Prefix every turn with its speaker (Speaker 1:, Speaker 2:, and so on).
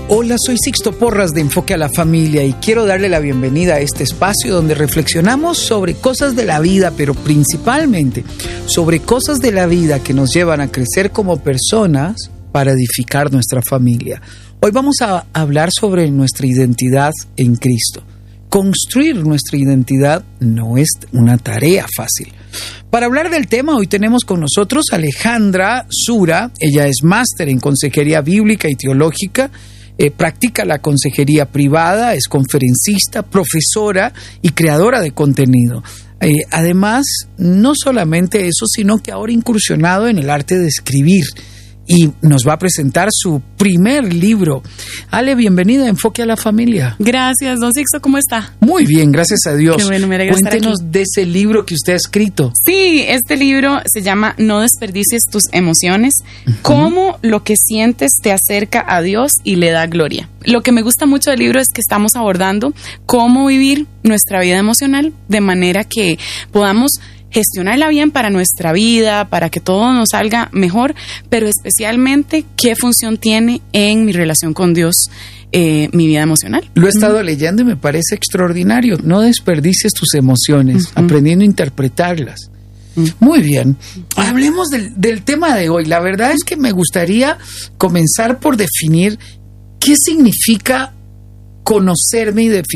Speaker 1: Hola, soy Sixto Porras de Enfoque a la Familia y quiero darle la bienvenida a este espacio donde reflexionamos sobre cosas de la vida, pero principalmente sobre cosas de la vida que nos llevan a crecer como personas para edificar nuestra familia. Hoy vamos a hablar sobre nuestra identidad en Cristo. Construir nuestra identidad no es una tarea fácil. Para hablar del tema, hoy tenemos con nosotros a Alejandra Sura. Ella es máster en consejería bíblica y teológica. Practica la consejería privada, es conferencista, profesora y creadora de contenido. Además, no solamente eso, sino que ahora ha incursionado en el arte de escribir y nos va a presentar su primer libro. Ale, bienvenida a Enfoque a la Familia.
Speaker 2: Gracias, don Sixto, ¿cómo está?
Speaker 1: Muy bien, gracias a Dios.
Speaker 2: Qué bueno, me alegra estar aquí.
Speaker 1: Cuéntenos de ese libro que usted ha escrito.
Speaker 2: Sí, este libro se llama No desperdicies tus emociones, cómo lo que sientes te acerca a Dios y le da gloria. Lo que me gusta mucho del libro es que estamos abordando cómo vivir nuestra vida emocional de manera que podamos gestionarla bien para nuestra vida, para que todo nos salga mejor, pero especialmente qué función tiene en mi relación con Dios, mi vida emocional.
Speaker 1: Lo he estado leyendo y me parece extraordinario. No desperdicies tus emociones, aprendiendo a interpretarlas. Muy bien. Hablemos del tema de hoy. La verdad es que me gustaría comenzar por definir qué significa conocerme y